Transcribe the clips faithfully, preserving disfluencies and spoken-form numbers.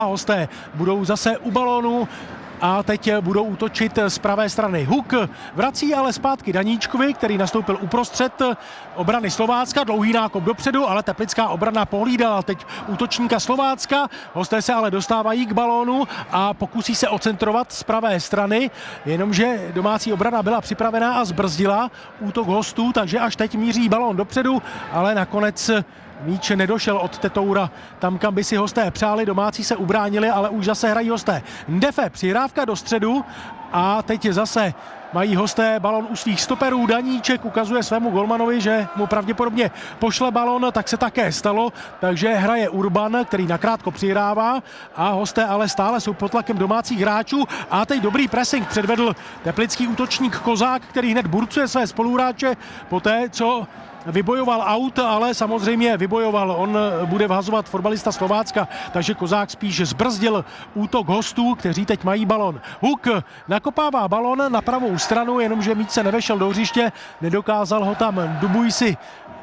A hosté budou zase u balónu a teď budou útočit z pravé strany. Huk vrací ale zpátky Daníčkovi, který nastoupil uprostřed obrany Slovácka. Dlouhý nákop dopředu, ale teplická obrana pohlídala teď útočníka Slovácka. Hosté se ale dostávají k balónu a pokusí se ocentrovat z pravé strany, jenomže domácí obrana byla připravená a zbrzdila útok hostů, takže až teď míří balón dopředu, ale nakonec míč nedošel od Tetoura tam, kam by si hosté přáli, domácí se ubránili, ale už zase hrají hosté. Ndefe, přihrávka do středu a teď zase mají hosté balon u svých stoperů. Daníček ukazuje svému golmanovi, že mu pravděpodobně pošle balon, tak se také stalo, takže hraje Urban, který nakrátko přihrává a hosté ale stále jsou pod tlakem domácích hráčů a teď dobrý pressing předvedl teplický útočník Kozák, který hned burcuje své spoluhráče poté, co vybojoval aut, ale samozřejmě vybojoval. On bude vhazovat fotbalista Slovácka, takže Kozák spíš zbrzdil útok hostů, kteří teď mají balon. Huk nakopává balon na pravou stranu, jenomže míč se nevešel do hřiště, nedokázal ho tam Dubujsi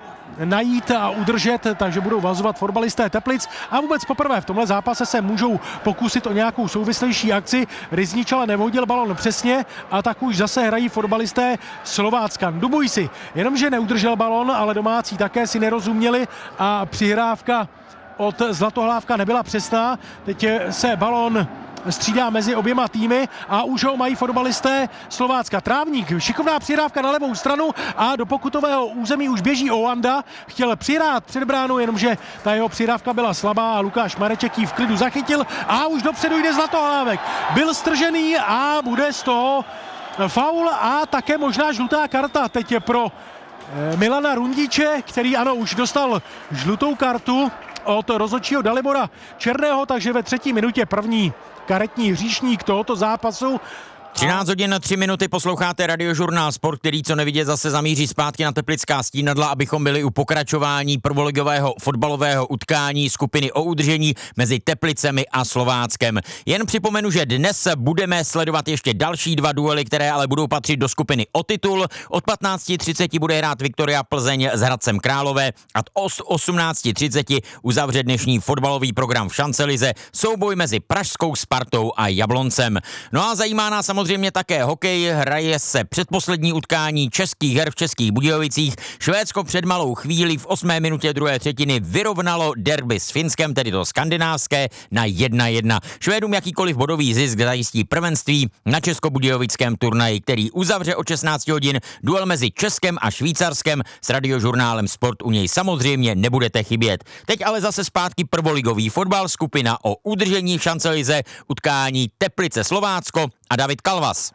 najít a udržet, takže budou vazovat fotbalisté Teplic a vůbec poprvé v tomhle zápase se můžou pokusit o nějakou souvislejší akci. Ryznič ale nevodil balon přesně a tak už zase hrají fotbalisté Slovácka. Dubujsi, jenomže neudržel balon, ale domácí také si nerozuměli a přihrávka od Zlatohlávka nebyla přesná. Teď se balon střídá mezi oběma týmy a už ho mají fotbalisté Slovácka. Trávník, šikovná přihrávka na levou stranu a do pokutového území už běží Oanda. Chtěl přihrát před bránu, jenomže ta jeho přihrávka byla slabá a Lukáš Mareček ji v klidu zachytil a už dopředu jde Zlatohlávek. Byl stržený a bude z toho faul a také možná žlutá karta teď pro Milana Rundiče, který ano, už dostal žlutou kartu od rozhodčího Dalibora Černého, takže ve třetí minutě první karetní hříšník tohoto zápasu. třináct hodin na tři minuty posloucháte Radiožurnál Sport, který co nevidět zase zamíří zpátky na Teplická stínadla, abychom byli u pokračování prvoligového fotbalového utkání skupiny o udržení mezi Teplicemi a Slováckem. Jen připomenu, že dnes budeme sledovat ještě další dva duely, které ale budou patřit do skupiny o titul. Od patnáct třicet bude hrát Viktoria Plzeň s Hradcem Králové a od osmnáct třicet uzavře dnešní fotbalový program v šancelize souboj mezi pražskou Spartou a Jabloncem. No a zajímá nás samozřejmě Samozřejmě také hokej, hraje se předposlední utkání českých her v Českých Budějovicích. Švédsko před malou chvílí v osmé minutě druhé třetiny vyrovnalo derby s Finskem, tedy to skandinávské, na jedna jedna. Švédům jakýkoliv bodový zisk zajistí prvenství na českobudějovickém turnaji, který uzavře o šestnáct hodin duel mezi Českem a Švýcarskem. S Radiožurnálem Sport u něj samozřejmě nebudete chybět. Teď ale zase zpátky prvoligový fotbal, skupina o udržení v šancelize, utkání Teplice Slovácko a David Kalvas.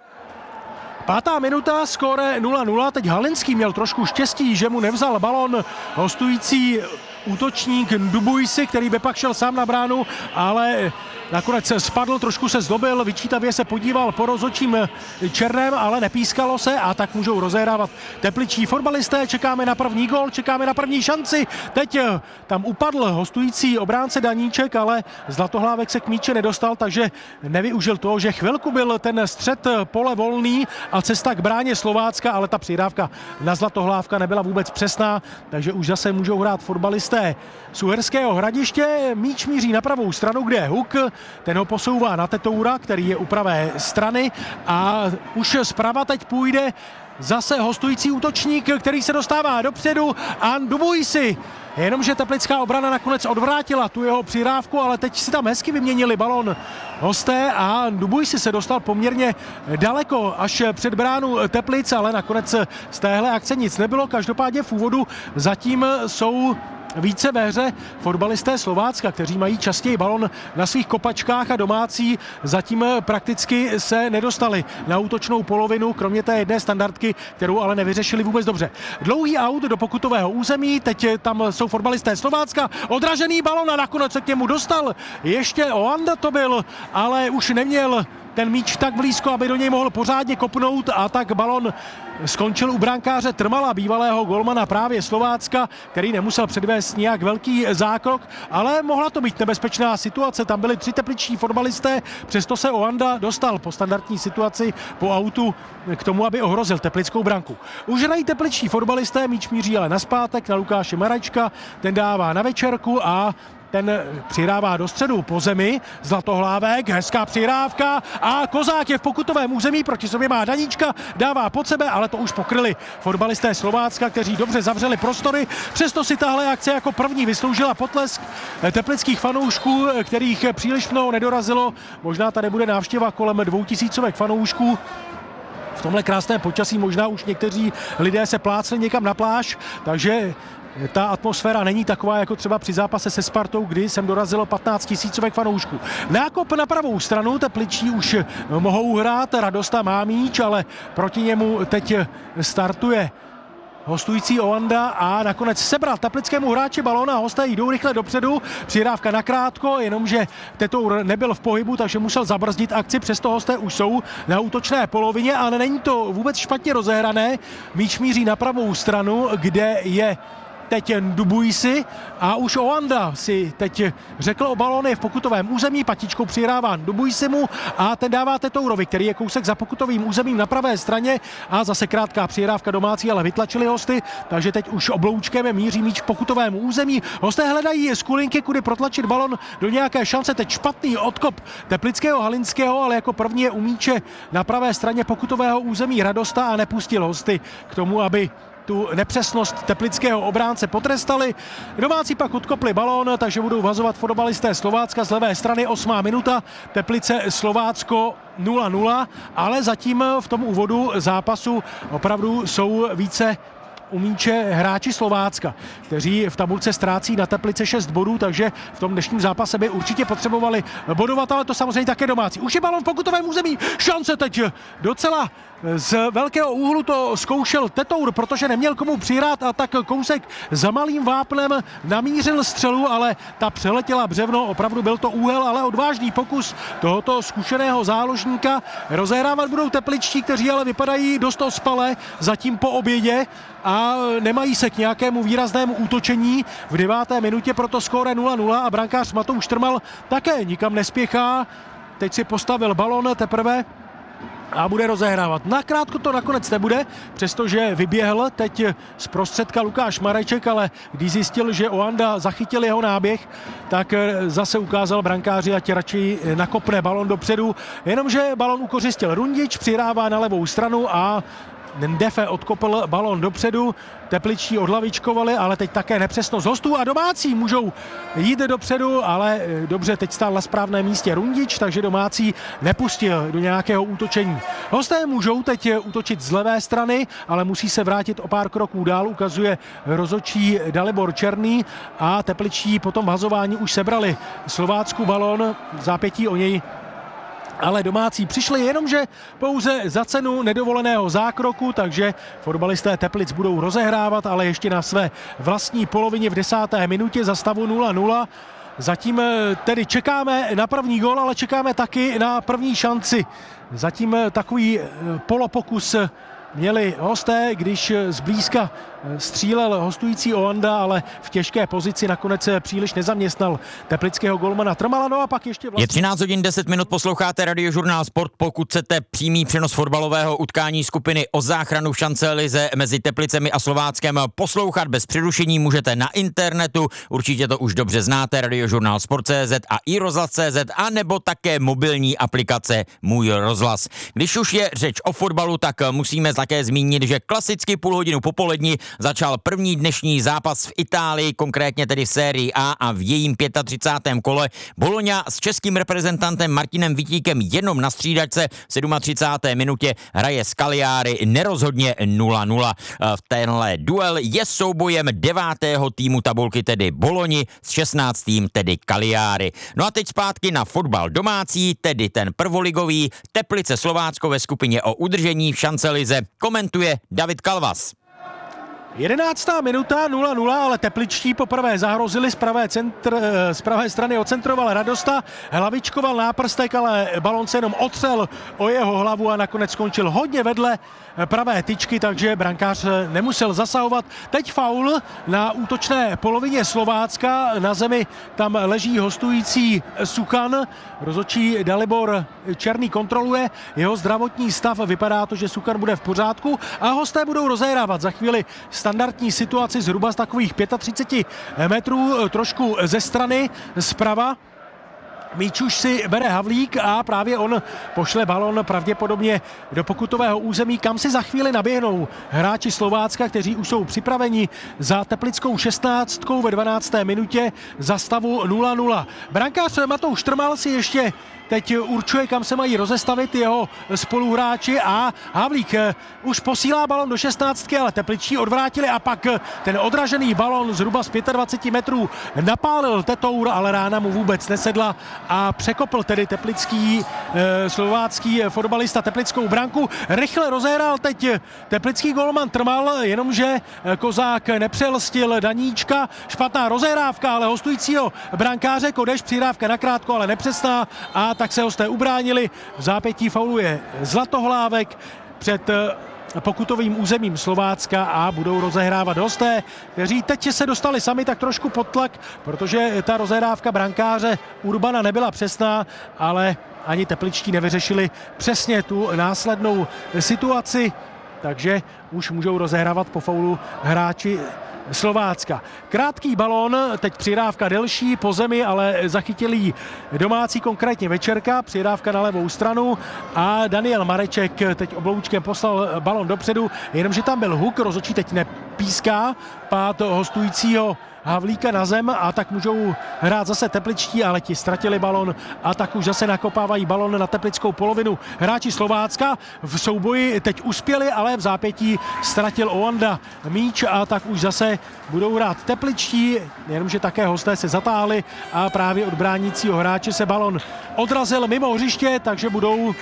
Pátá minuta, skóre nula nula, teď Halinský měl trošku štěstí, že mu nevzal balon hostující útočník Dubujsi, který by pak šel sám na bránu, ale nakonec se spadl, trošku se zdobil, vyčítavě se podíval po rozhodčím Černém, ale nepískalo se a tak můžou rozehrávat tepličtí fotbalisté. Čekáme na první gól, čekáme na první šanci. Teď tam upadl hostující obránce Daníček, ale Zlatohlávek se k míči nedostal, takže nevyužil toho, že chvilku byl ten střed pole volný a cesta k bráně Slovácka, ale ta přihrávka na Zlatohlávka nebyla vůbec přesná, takže už zase můžou hrát fotbalisté z Uherského Hradiště. Míč míří na pravou stranu, kde je Huk, ten ho posouvá na Tetoura, který je u pravé strany a už zprava teď půjde zase hostující útočník, který se dostává dopředu a Dubujsi. Jenomže teplická obrana nakonec odvrátila tu jeho přihrávku, ale teď si tam hezky vyměnili balon hosté a Dubujsi se dostal poměrně daleko až před bránu Teplic, ale nakonec z téhle akce nic nebylo. Každopádně v úvodu zatím jsou více ve hře fotbalisté Slovácka, kteří mají častěji balon na svých kopačkách a domácí zatím prakticky se nedostali na útočnou polovinu, kromě té jedné standardky, kterou ale nevyřešili vůbec dobře. Dlouhý aut do pokutového území, teď tam jsou fotbalisté Slovácka, odražený balon a nakonec se k němu dostal. Ještě Oanda to byl, ale už neměl ten míč tak blízko, aby do něj mohl pořádně kopnout a tak balon skončil u brankáře Trmala, bývalého golmana právě Slovácka, který nemusel předvést nějak velký zákrok, ale mohla to být nebezpečná situace. Tam byli tři tepličtí fotbalisté, přesto se Oanda dostal po standardní situaci po autu k tomu, aby ohrozil teplickou branku. Už hrají tepličtí fotbalisté, míč míří ale nazpátek na Lukáše Marečka, ten dává na večerku a ten přihrává do středu po zemi, Zlatohlávek, hezká přihrávka a Kozák je v pokutovém území, proti sobě má Daníčka, dává pod sebe, ale to už pokryli fotbalisté Slovácka, kteří dobře zavřeli prostory, přesto si tahle akce jako první vysloužila potlesk teplických fanoušků, kterých příliš mnoho nedorazilo, možná tady bude návštěva kolem dvoutisícovek fanoušků. V tomhle krásném počasí možná už někteří lidé se plácli někam na pláž, takže ta atmosféra není taková jako třeba při zápase se Spartou, kdy sem dorazilo patnáct tisícovek fanoušků. Nákop na pravou stranu, Tepličtí už mohou hrát, Radosta má míč, ale proti němu teď startuje hostující Oanda a nakonec sebral teplickému hráči balón a hosté jdou rychle dopředu. Přihrávka nakrátko, jenomže Tetour nebyl v pohybu, takže musel zabrzdit akci, přesto hosté už jsou na útočné polovině, ale není to vůbec špatně rozehrané. Míč míří na pravou stranu, kde je teď Dubuisi a už Oanda si teď řekl o balóny v pokutovém území, patičkou přihrává Dubuisimu a ten dává Tetourovi, který je kousek za pokutovým územím na pravé straně a zase krátká přihrávka domácí, ale vytlačili hosty, takže teď už obloučkem míří míč v pokutovému území. Hosté hledají skulinky, kudy protlačit balon do nějaké šance, teď špatný odkop teplického Halinského, ale jako první je u míče na pravé straně pokutového území Radosta a nepustil hosty k tomu, aby tu nepřesnost teplického obránce potrestali. Domácí pak odkopli balón, takže budou vazovat fotbalisté Slovácka z levé strany. Osmá minuta, Teplice Slovácko nula nula, ale zatím v tom úvodu zápasu opravdu jsou více u míče hráči Slovácka, kteří v tabulce ztrácí na Teplice šest bodů, takže v tom dnešním zápase by určitě potřebovali bodovat, ale to samozřejmě také domácí. Už je balon v pokutovém území, šance teď docela z velkého úhlu to zkoušel Tetour, protože neměl komu přihrát a tak kousek za malým vápnem namířil střelu, ale ta přeletěla břevno, opravdu byl to úhel, ale odvážný pokus tohoto zkušeného záložníka. Rozehrávat budou Tepličtí, kteří ale vypadají dost ospale, zatím po obědě a nemají se k nějakému výraznému útočení. V deváté minutě proto skóre nula nula a brankář Matouš Trmal také nikam nespěchá. Teď si postavil balon teprve a bude rozehrávat. Nakrátko to nakonec nebude, přestože vyběhl teď z prostředka Lukáš Mareček, ale když zjistil, že Oanda zachytil jeho náběh, tak zase ukázal brankáři, ať radši nakopne balon dopředu, jenomže balon ukořistil Rundič, přihrává na levou stranu a Ndefe odkopl balón dopředu, Tepličtí odhlavičkovali, ale teď také nepřesnost hostů a domácí můžou jít dopředu, ale dobře, teď stál na správném místě Rundič, takže domácí nepustil do nějakého útočení. Hosté můžou teď útočit z levé strany, ale musí se vrátit o pár kroků dál, ukazuje rozhodčí Dalibor Černý a Tepličtí po tom vazování už sebrali Slovácku balón, zápětí o něj ale domácí přišli, jenomže pouze za cenu nedovoleného zákroku, takže fotbalisté Teplic budou rozehrávat, ale ještě na své vlastní polovině v desáté minutě za stavu nula nula. Zatím tedy čekáme na první gól, ale čekáme taky na první šanci. Zatím takový polopokus měli hosté, když zblízka střílel hostující Oanda, ale v těžké pozici nakonec příliš nezaměstnal teplického golmana Trmala. No a pak ještě vlastně... Je třináct hodin deset minut, posloucháte Radiožurnál Sport. Pokud chcete přímý přenos fotbalového utkání skupiny o záchranu v šance lize mezi Teplicemi a Slováckem poslouchat bez přerušení, můžete na internetu, určitě to už dobře znáte, Radiožurnál Sport tečka cé zet a i rozhlas tečka cé zet, a nebo také mobilní aplikace Můj rozhlas. Když už je řeč o fotbalu, tak musíme také zmínit, že klasicky půl hodinu popolední začal první dnešní zápas v Itálii, konkrétně tedy v sérii A a v jejím třicátém pátém kole Bologna s českým reprezentantem Martinem Vitíkem jenom na střídačce v třicáté sedmé minutě hraje s Cagliari nerozhodně nula nula. V tenhle duel je soubojem devátého týmu tabulky, tedy Bologni, s šestnáctým tedy Cagliari. No a teď zpátky na fotbal domácí, tedy ten prvoligový. Teplice Slovácko ve skupině o udržení v šance lize komentuje David Kalvas. jedenáctá minuta nula nula, ale Tepličtí poprvé zahrozili z pravé, centr, z pravé strany, ocentroval Radosta, hlavičkoval náprstek, ale balon se jenom otřel o jeho hlavu a nakonec skončil hodně vedle pravé tyčky, takže brankář nemusel zasahovat. Teď faul na útočné polovině Slovácka, na zemi tam leží hostující Sukan, rozhodčí Dalibor Černý kontroluje jeho zdravotní stav, vypadá to, že Sukan bude v pořádku a hosté budou rozehrávat. Za chvíli standardní situaci zhruba z takových třicet pět metrů, trošku ze strany, zprava. Míč už si bere Havlík a právě on pošle balon pravděpodobně do pokutového území, kam si za chvíli naběhnou hráči Slovácka, kteří už jsou připraveni za teplickou šestnáctkou ve dvanácté minutě za stavu nula nula. Brankář Matouš Trmal si ještě teď určuje, kam se mají rozestavit jeho spoluhráči a Havlík už posílá balon do šestnáctky, ale tepličtí odvrátili a pak ten odražený balon zhruba z dvacet pět metrů napálil Tetour, ale rána mu vůbec nesedla a překopl tedy teplický eh, slovácký fotbalista teplickou branku. Rychle rozehrál teď teplický golman Trmal, jenomže Kozák nepřelstil Daníčka. Špatná rozehrávka, ale hostujícího brankáře Kodeš, přihrávka nakrátko, ale nepřesná a tak se hosté ubránili. V zápětí fauluje Zlatohlávek před pokutovým územím Slovácka a budou rozehrávat hosté, kteří teď se dostali sami tak trošku pod tlak, protože ta rozehrávka brankáře Urbana nebyla přesná, ale ani tepličtí nevyřešili přesně tu následnou situaci, takže už můžou rozehrávat po faulu hráči Slovácka. Krátký balón, teď přihrávka delší po zemi, ale zachytil jí domácí, konkrétně Večerka, přihrávka na levou stranu a Daniel Mareček teď obloučkem poslal balón dopředu, jenomže tam byl huk, rozhodčí teď nepíská, pád hostujícího Havlíka na zem a tak můžou hrát zase tepličtí, ale ti ztratili balon a tak už zase nakopávají balon na teplickou polovinu. Hráči Slovácka v souboji teď uspěli, ale v zápětí ztratil Oanda míč a tak už zase budou hrát tepličtí, jenomže také hosté se zatáhli a právě od bránícího hráče se balon odrazil mimo hřiště, takže budou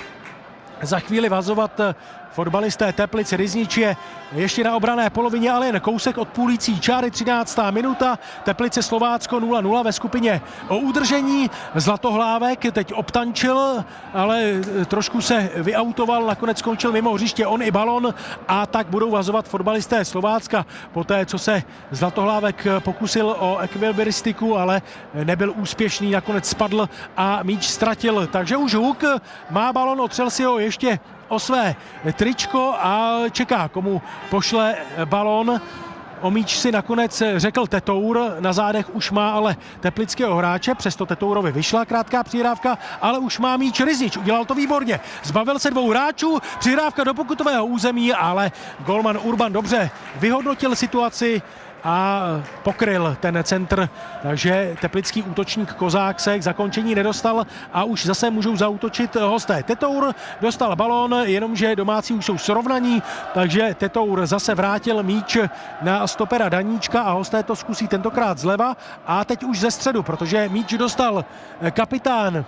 za chvíli vazovat fotbalisté Teplic. Ryznič je ještě na obranné polovině, ale jen kousek od půlící čáry, třináctá minuta. Teplice Slovácko nula nula ve skupině o udržení. Zlatohlávek teď obtančil, ale trošku se vyautoval, nakonec skončil mimo hřiště on i balon a tak budou vazovat fotbalisté Slovácka. Poté, co se Zlatohlávek pokusil o ekvilibristiku, ale nebyl úspěšný, nakonec spadl a míč ztratil. Takže už huk má balon, otřel si ho ještě o své tričko a čeká, komu pošle balón. O míč si nakonec řekl Tetour, na zádech už má ale teplického hráče, přesto Tetourovi vyšla krátká přihrávka, ale už má míč Ryznič, udělal to výborně. Zbavil se dvou hráčů, přihrávka do pokutového území, ale golman Urban dobře vyhodnotil situaci a pokryl ten centr, takže teplický útočník Kozák se k zakončení nedostal a už zase můžou zaútočit hosté. Tetour dostal balón, jenomže domácí už jsou srovnaní, takže Tetour zase vrátil míč na stopera Daníčka a hosté to zkusí tentokrát zleva a teď už ze středu, protože míč dostal kapitán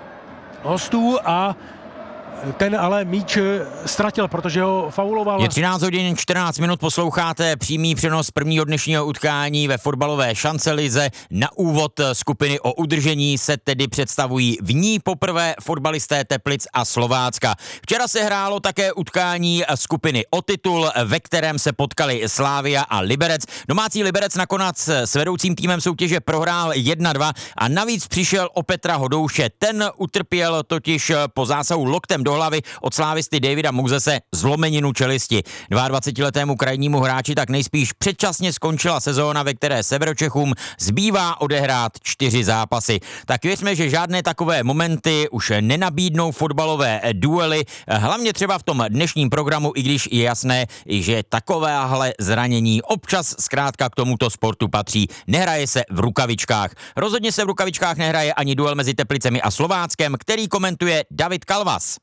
hostů a ten ale míč ztratil, protože ho fauloval. Je třináct hodin čtrnáct minut, posloucháte přímý přenos prvního dnešního utkání ve fotbalové šancelize. Na úvod skupiny o udržení se tedy představují v ní poprvé fotbalisté Teplic a Slovácka. Včera se hrálo také utkání skupiny o titul, ve kterém se potkali Slavia a Liberec. Domácí Liberec nakonec s vedoucím týmem soutěže prohrál jedna dva a navíc přišel o Petra Hodouše. Ten utrpěl totiž po zásahu loktem do hlavy od slávisty Davida Mousese zlomeninu čelisti. dvaadvacetiletému krajnímu hráči tak nejspíš předčasně skončila sezóna, ve které Severočechům zbývá odehrát čtyři zápasy. Tak věřme, že žádné takové momenty už nenabídnou fotbalové duely, hlavně třeba v tom dnešním programu, i když je jasné, že takovéhle zranění občas zkrátka k tomuto sportu patří. Nehraje se v rukavičkách. Rozhodně se v rukavičkách nehraje ani duel mezi Teplicemi a Slováckem, který komentuje David Kalvas.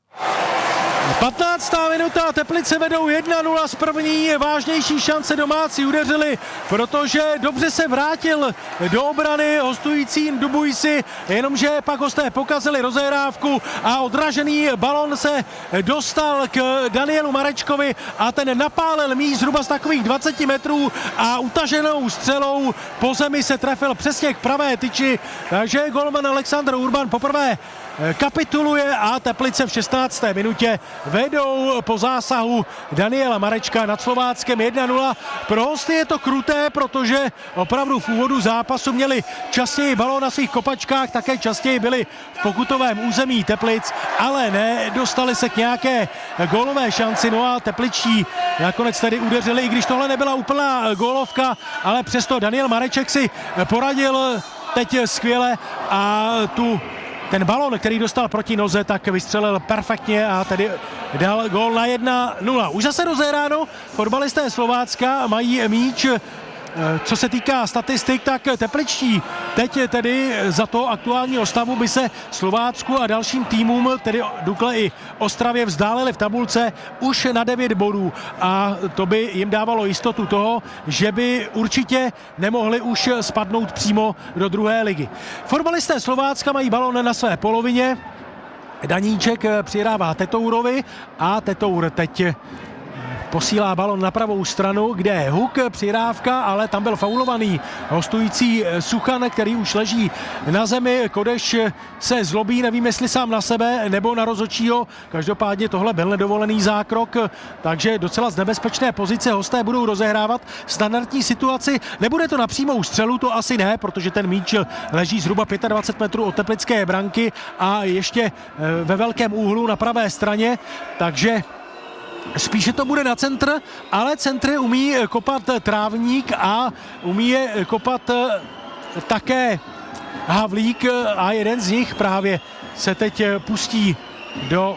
patnáctá minuta, Teplice vedou jedna nula z první, vážnější šance domácí udeřili, protože dobře se vrátil do obrany hostující Dubuisi, jenomže pak hosté pokazili rozehrávku a odražený balon se dostal k Danielu Marečkovi a ten napálil míč zhruba z takových dvacet metrů a utaženou střelou po zemi se trefil přesně k pravé tyči, takže golman Alexander Urban poprvé kapituluje a Teplice v šestnácté minutě vedou po zásahu Daniela Marečka nad Slováckem jedna nula. Pro hosty je to kruté, protože opravdu v úvodu zápasu měli častěji balón na svých kopačkách, také častěji byli v pokutovém území Teplic, ale ne, dostali se k nějaké gólové šanci, no a tepličtí nakonec tedy udeřili, i když tohle nebyla úplná gólovka, ale přesto Daniel Mareček si poradil teď skvěle a tu ten balon, který dostal proti noze, tak vystřelil perfektně a tedy dal gól na jedna nula. Už zase rozehráno, fotbalisté Slovácka mají míč. Co se týká statistik, tak tepličtí teď tedy za to aktuálního stavu by se Slovácku a dalším týmům, tedy Dukle i Ostravě, vzdálili v tabulce už na devět bodů a to by jim dávalo jistotu toho, že by určitě nemohli už spadnout přímo do druhé ligy. Fotbalisté Slovácka mají balon na své polovině, Daníček přihrává Tetourovi a Tetour teď posílá balon na pravou stranu, kde je Huk, přihrávka, ale tam byl faulovaný hostující Suchan, který už leží na zemi. Kodeš se zlobí, nevím, jestli sám na sebe nebo na rozhodčího. Každopádně tohle byl nedovolený zákrok, takže docela z nebezpečné pozice hosté budou rozehrávat standardní situaci. Nebude to na přímou střelu, to asi ne, protože ten míč leží zhruba dvacet pět metrů od teplické branky a ještě ve velkém úhlu na pravé straně, takže spíše to bude na centr, ale centry umí kopat Trávník a umí je kopat také Havlík a jeden z nich právě se teď pustí do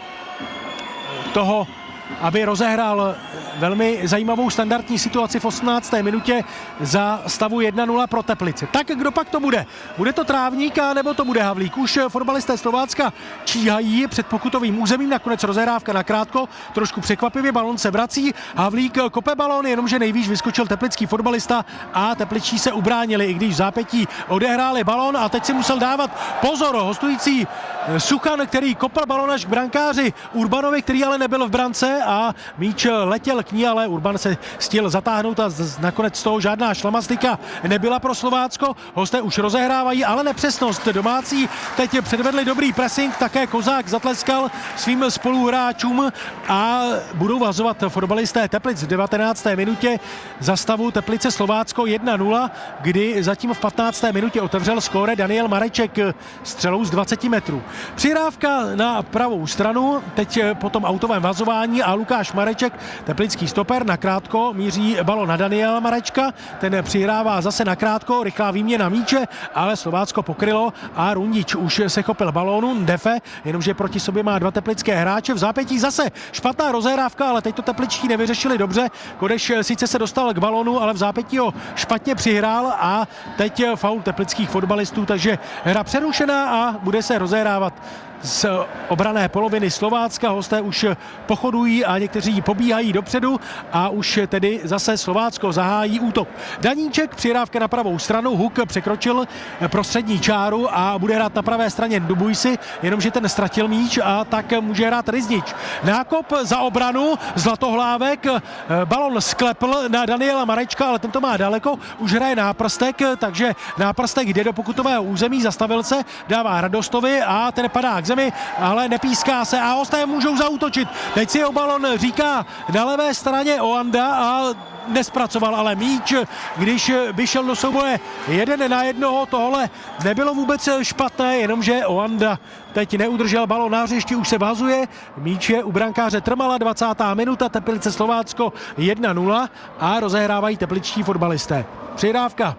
toho, aby rozehrál velmi zajímavou standardní situaci v osmnácté minutě za stavu jedna nula pro Teplice. Tak kdo pak to bude? Bude to Trávník a nebo to bude Havlík? Už fotbalisté Slovácka číhají před pokutovým územím, nakonec rozehrávka nakrátko, trošku překvapivě, balon se vrací, Havlík kope balón, jenomže nejvíc vyskočil teplický fotbalista a tepličtí se ubránili, i když v zápětí odehráli balón a teď si musel dávat pozor hostující Suchan, který kopal balón až k brankáři Urbanovi, který ale nebyl v brance a míč letěl k ní, ale Urban se stihl zatáhnout a nakonec z toho žádná šlamastika nebyla pro Slovácko. Hosté už rozehrávají, ale nepřesnost domácí. Teď předvedli dobrý pressing, také Kozák zatleskal svým spoluhráčům a budou vazovat fotbalisté Teplic v devatenácté minutě za stavu Teplice Slovácko jedna nula, kdy zatím v patnácté minutě otevřel skóre Daniel Mareček střelou z dvaceti metrů. Přihrávka na pravou stranu, teď po tom autovém vazování a Lukáš Mareček, teplický stoper, nakrátko míří balon na Daniela Marečka, ten přihrává zase nakrátko, rychlá výměna míče, ale Slovácko pokrylo a Rundič už se chopil balónu, Ndefe, jenomže proti sobě má dva teplické hráče, v zápětí zase špatná rozehrávka, ale teď to tepličtí nevyřešili dobře, Kodeš sice se dostal k balónu, ale v zápětí ho špatně přihrál a teď faul teplických fotbalistů, takže hra přerušená a bude se rozehrávat z obrané poloviny Slovácka. Hosté už pochodují a někteří pobíhají dopředu a už tedy zase Slovácko zahájí útok. Daníček, přihrávka na pravou stranu, Huk překročil prostřední čáru a bude hrát na pravé straně Dubujsi, jenomže ten ztratil míč a tak může hrát Riznič. Nákop za obranu, Zlatohlávek, balon sklepl na Daniela Marečka, ale tento má daleko, už hraje Náprstek, takže Náprstek jde do pokutového území, zastavil se, dává Radostovi a ten padá k zemi, ale nepíská se a hosté můžou zaútočit. Teď si o balon říká na levé straně Oanda a nespracoval ale míč, když by šel do souboje jeden na jednoho, tohle nebylo vůbec špatné, jenomže Oanda teď neudržel balon na hřišti, už se vazuje, míč je u brankáře Trmala, dvacátá minuta, Teplice Slovácko jedna nula a rozehrávají tepličtí fotbalisté. Přihrávka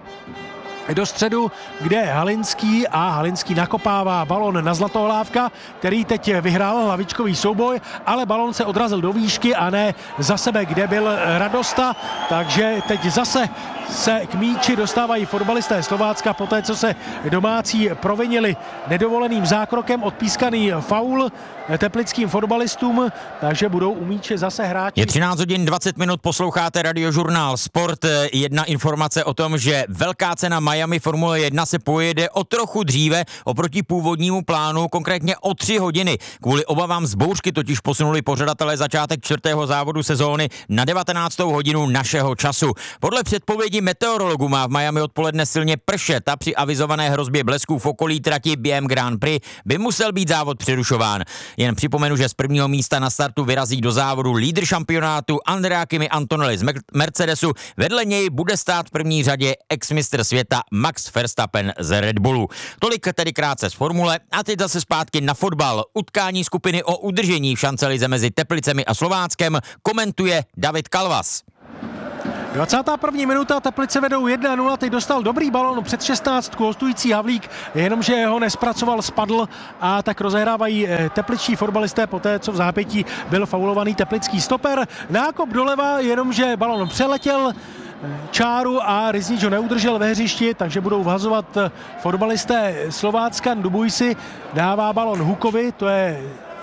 do středu, kde Halinský a Halinský nakopává balon na Zlatohlávka, který teď vyhrál hlavičkový souboj, ale balon se odrazil do výšky a ne za sebe, kde byl Radosta, takže teď zase se k míči dostávají fotbalisté Slovácka poté, co se domácí provinili nedovoleným zákrokem, odpískaný faul teplickým fotbalistům, takže budou u míče zase hrát. Je třináct hodin dvacet minut, posloucháte Radiožurnál Sport. Jedna informace o tom, že velká cena Miami Formule jedna se pojede o trochu dříve oproti původnímu plánu, konkrétně o tři hodiny. Kvůli obavám z bouřky totiž posunuli pořadatelé začátek čtvrtého závodu sezóny na devatenáctou hodinu našeho času. Podle předpovědi Podle meteorologů má v Miami odpoledne silně pršet a při avizované hrozbě blesků v okolí trati během Grand Prix by musel být závod přerušován. Jen připomenu, že z prvního místa na startu vyrazí do závodu lídr šampionátu Andrea Kimi Antonelli z Mercedesu. Vedle něj bude stát v první řadě ex-mistr světa Max Verstappen z Red Bullu. Tolik tedy krátce z formule a teď zase zpátky na fotbal. Utkání skupiny o udržení v šancelize mezi Teplicemi a Slováckem komentuje David Kalvas. dvacátá první minuta, Teplice vedou jedna nula, teď dostal dobrý balon před šestnáctku, hostující Havlík, jenomže ho nespracoval, spadl a tak rozehrávají tepličtí fotbalisté poté, co v zápětí byl faulovaný teplický stoper. Nákop doleva, jenomže balon přeletěl čáru a Ryznič ho neudržel ve hřišti, takže budou vhazovat fotbalisté Slovácka. Dubujsi dává balon Hukovi, to je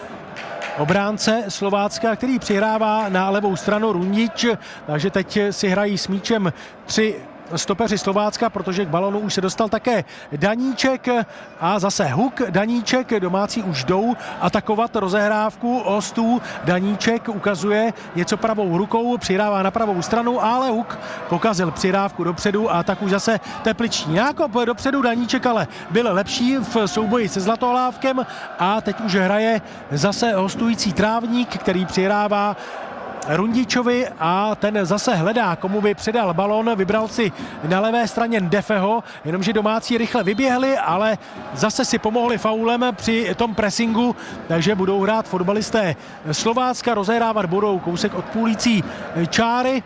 obránce Slovácka, který přihrává na levou stranu Rundič, takže teď si hrají s míčem tři stopeři Slovácka, protože k balonu už se dostal také Daníček a zase Huk, Daníček, domácí už jdou atakovat rozehrávku hostů. Daníček ukazuje něco pravou rukou, přihrává na pravou stranu, ale Huk pokazil přihrávku dopředu a tak už zase tepliční nákop dopředu. Daníček ale byl lepší v souboji se Zlatohlávkem a teď už hraje zase hostující Trávník, který přihrává Rundičovi a ten zase hledá, komu by předal balon, vybral si na levé straně Ndefeho, jenomže domácí rychle vyběhli, ale zase si pomohli faulem při tom pressingu, takže budou hrát fotbalisté Slovácka, rozehrávat budou kousek od půlící čáry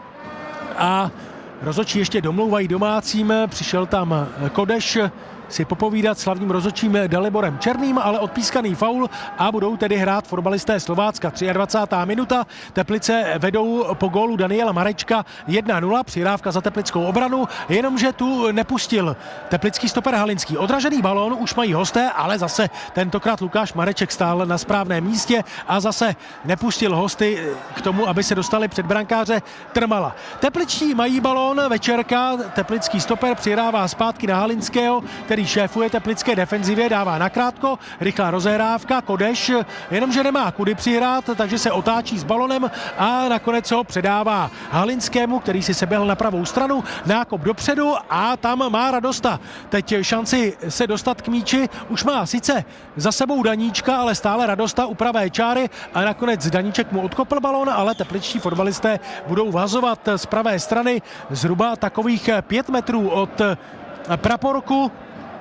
a rozhodčí ještě domlouvají domácím, přišel tam Kodeš si popovídat s hlavním rozhodčím Daliborem Černým, ale odpískaný faul a budou tedy hrát fotbalisté Slovácka. dvacátá třetí minuta, Teplice vedou po gólu Daniela Marečka jedna nula, přihrávka za teplickou obranu, jenomže tu nepustil teplický stoper Halinský. Odražený balón už mají hosté, ale zase tentokrát Lukáš Mareček stál na správném místě a zase nepustil hosty k tomu, aby se dostali před brankáře Trmala. Tepličtí mají balón, Večerka, teplický stoper přihrává zpátky na Halinského, který šéfuje teplické defenzivě, dává nakrátko, rychlá rozehrávka, Kodeš, jenomže nemá kudy přihrát, takže se otáčí s balonem a nakonec ho předává Halinskému, který si seběhl na pravou stranu, nákop dopředu a tam má Radosta. Teď šanci se dostat k míči, už má sice za sebou Daníčka, ale stále Radosta u pravé čáry a nakonec Daníček mu odkopl balon, ale tepličtí fotbalisté budou vazovat z pravé strany zhruba takových pět metrů od praporku.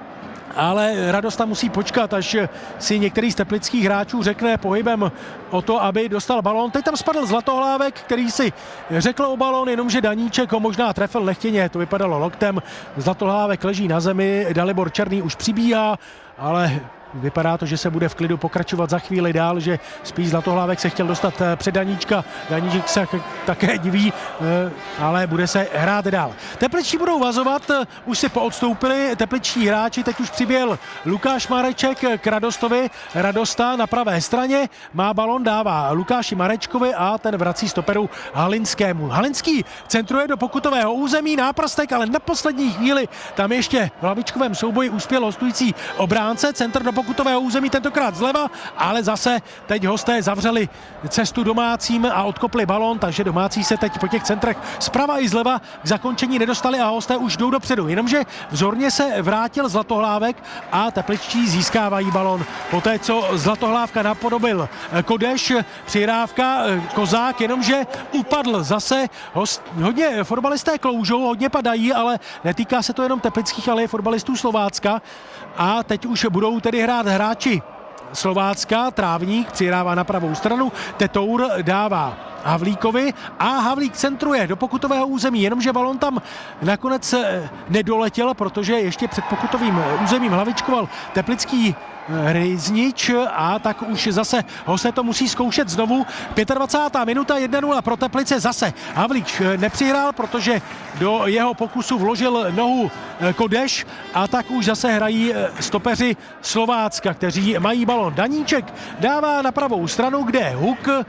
Ale Radosta musí počkat, až si některý z teplických hráčů řekne pohybem o to, aby dostal balón. Teď tam spadl Zlatohlávek, který si řekl o balón, jenomže Daníček ho možná trefil nechtěně, to vypadalo loktem. Zlatohlávek leží na zemi, Dalibor Černý už přibíhá, ale vypadá to, že se bude v klidu pokračovat za chvíli dál, že spíš Zlatohlávek se chtěl dostat před Daníčka. Daníček se také diví, ale bude se hrát dál. Tepličtí budou vazovat, už si poodstoupili tepličtí hráči, teď už přiběhl Lukáš Mareček k Radostovi. Radosta na pravé straně, má balon, dává Lukáši Marečkovi a ten vrací stoperu Halinskému. Halinský centruje do pokutového území, náprstek, ale na poslední chvíli tam ještě v hlavičkovém souboji uspěl hostující obránce, centr do pokutového území tentokrát zleva, ale zase teď hosté zavřeli cestu domácím a odkopli balón, takže domácí se teď po těch centrech zprava i zleva k zakončení nedostali a hosté už jdou dopředu. Jenomže vzorně se vrátil Zlatohlávek a tepličtí získávají balón. Poté, co Zlatohlávka napodobil Kodeš, přihrávka Kozák, jenomže upadl zase. Host, hodně fotbalisté kloužou, hodně padají, ale netýká se to jenom teplických, ale i fotbalistů Slovácka. A teď už budou tedy hrát hráči Slovácka, Trávník přihrává na pravou stranu, Tetour dává Havlíkovi a Havlík centruje do pokutového území, jenomže balon tam nakonec nedoletěl, protože ještě před pokutovým územím hlavičkoval teplický Ryznič a tak už zase hosté to musí zkoušet znovu. dvacátá pátá minuta, jedna nula pro Teplice, zase Havlík nepřihrál, protože do jeho pokusu vložil nohu Kodeš a tak už zase hrají stopeři Slovácka, kteří mají balon. Daníček dává na pravou stranu, kde Huk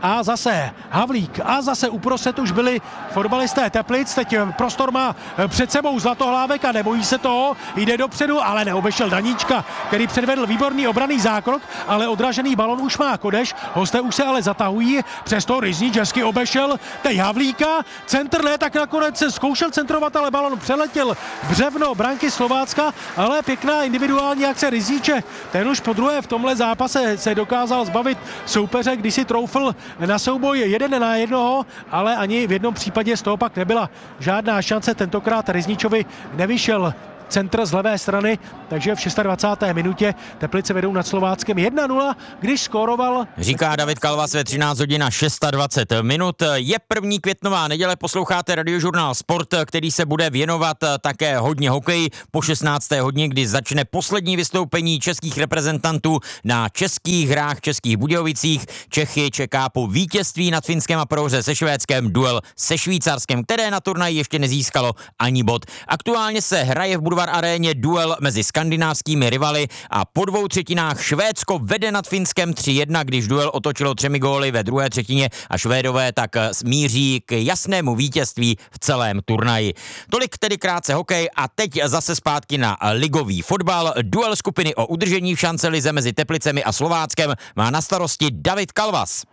a zase Havlík a zase uprostřed už byli fotbalisté Teplic. Teď prostor má před sebou Zlatohlávek a nebojí se toho, jde dopředu, ale neobešel Daníčka, který předvedl výborný obranný zákrok, ale odražený balon už má Kodeš, hosté už se ale zatahují, přesto Ryznič hezky obešel teď Havlíka, centr ne, tak nakonec se zkoušel centrovat, ale balon přeletěl břevno branky Slovácka, ale pěkná individuální akce Ryzniče, ten už po druhé v tomhle zápase se dokázal zbavit soupeře, když si troufl na souboj jeden na jednoho, ale ani v jednom případě z toho pak nebyla žádná šance, tentokrát Ryzničovi nevyšel centr z levé strany, takže v dvacáté šesté minutě Teplice vedou nad Slováckem jedna nula, když skóroval... Říká David Kalvas ve třináct hodin a dvacet šest minut. Je první květnová neděle, posloucháte Radiožurnál Sport, který se bude věnovat také hodně hokeji po šestnácté hodině, kdy začne poslední vystoupení českých reprezentantů na českých hrách v Českých Budějovicích. Čechy čeká po vítězství nad Finskem a prohře se Švédskem duel se Švýcarskem, které na turnaji ještě nezískalo ani bod. Aktuálně se hraje v Budvar aréně duel mezi skandinávskými rivaly a po dvou třetinách Švédsko vede nad Finskem tři jedna, když duel otočilo třemi góly ve druhé třetině a Švédové tak smíří k jasnému vítězství v celém turnaji. Tolik tedy krátce hokej a teď zase zpátky na ligový fotbal. Duel skupiny o udržení v šancelize mezi Teplicemi a Slováckem má na starosti David Kalvas.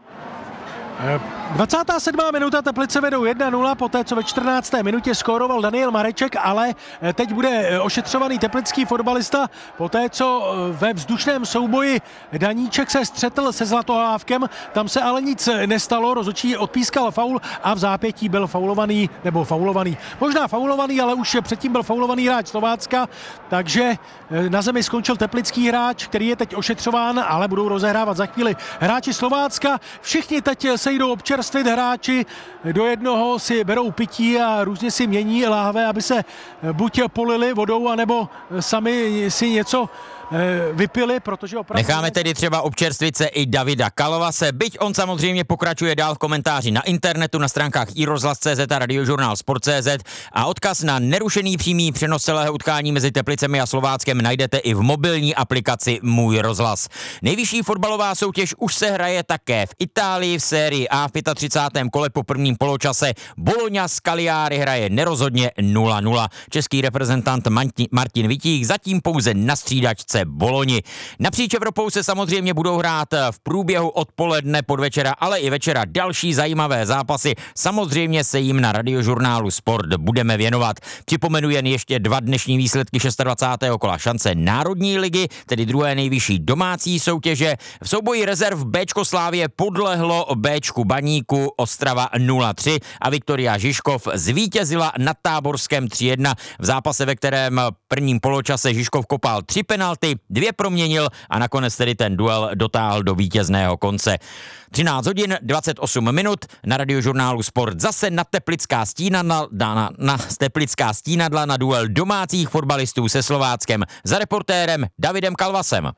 dvacátá sedmá minuta, Teplice vedou jedna nula, poté co ve čtrnácté minutě skóroval Daniel Mareček, ale teď bude ošetřovaný teplický fotbalista, poté co ve vzdušném souboji Daníček se střetl se Zlatohlávkem, tam se ale nic nestalo, rozhodčí odpískal faul a v zápětí byl faulovaný, nebo faulovaný, možná faulovaný, ale už předtím byl faulovaný hráč Slovácka, takže na zemi skončil teplický hráč, který je teď ošetřován, ale budou rozehrávat za chvíli hráči Slovácka. Všichni teď se jdou občerstvit, hráči do jednoho si berou pití a různě si mění láhve, aby se buď polili vodou, anebo sami si něco vypili, protože opravdu... Necháme tedy třeba občerstvit se i Davida Kalvase, byť on samozřejmě pokračuje dál v komentáři na internetu, na stránkách i rozhlas tečka cé zet a radiožurnál sport tečka cé zet a odkaz na nerušený přímý přenos celého utkání mezi Teplicemi a Slováckem najdete i v mobilní aplikaci Můj rozhlas. Nejvyšší fotbalová soutěž už se hraje také v Itálii v sérii A v třicátém pátém kole po prvním poločase. Bologna z Cagliari hraje nerozhodně nula nula. Český reprezentant Martin Vitík zatím pouze na střídačce Boloni. Napříč Evropou se samozřejmě budou hrát v průběhu odpoledne, podvečera, ale i večera další zajímavé zápasy. Samozřejmě se jim na Radiožurnálu Sport budeme věnovat. Připomenu jen ještě dva dnešní výsledky dvacátého šestého kola šance Národní ligy, tedy druhé nejvyšší domácí soutěže. V souboji rezerv Béčko Slávie podlehlo Béčku Baníku Ostrava nula tři a Viktoria Žižkov zvítězila nad Táborskem tři jedna v zápase, ve kterém prvním poločase Žižkov kopal tři penalty, dvě proměnil a nakonec tedy ten duel dotáhl do vítězného konce. třináct hodin dvacet osm minut na Radiožurnálu Sport zase na Teplická stínadla na, na, na Teplická stínadla na duel domácích fotbalistů se Slováckem za reportérem Davidem Kalvasem.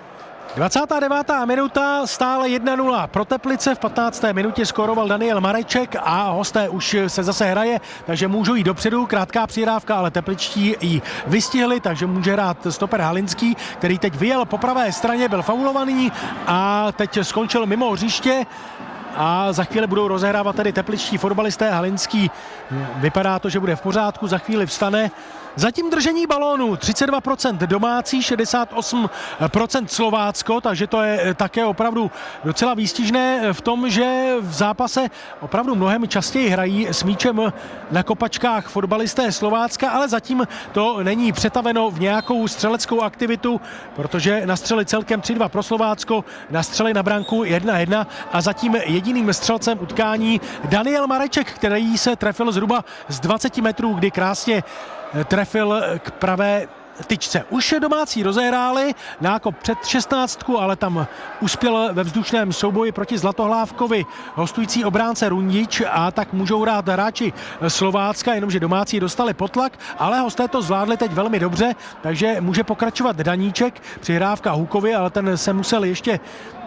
dvacátá devátá minuta, stále jedna nula pro Teplice, v patnácté minutě skóroval Daniel Mareček a hosté už se zase hraje, takže můžou jít dopředu, krátká přihrávka, ale tepličtí ji vystihli, takže může hrát stoper Halinský, který teď vyjel po pravé straně, byl faulovaný a teď skončil mimo hřiště. A za chvíli budou rozehrávat tedy tepličtí fotbalisté. Halinský, vypadá to, že bude v pořádku, za chvíli vstane. Zatím držení balónu třicet dva procent domácí, šedesát osm procent Slovácko, takže to je také opravdu docela výstižné v tom, že v zápase opravdu mnohem častěji hrají s míčem na kopačkách fotbalisté Slovácka, ale zatím to není přetaveno v nějakou střeleckou aktivitu, protože nastřeli celkem tři dva pro Slovácko, nastřeli na branku jedna jedna a zatím jediným střelcem utkání Daniel Mareček, který se trefil zhruba z dvacet metrů, kdy krásně trefil k pravé tyčce. Už domácí rozehráli nákop před šestnáctku, ale tam uspěl ve vzdušném souboji proti Zlatohlávkovi hostující obránce Rundič a tak můžou hrát hráči Slovácka, jenomže domácí dostali potlak, ale hosté to zvládli teď velmi dobře, takže může pokračovat Daníček, přihrávka Hukovi, ale ten se musel ještě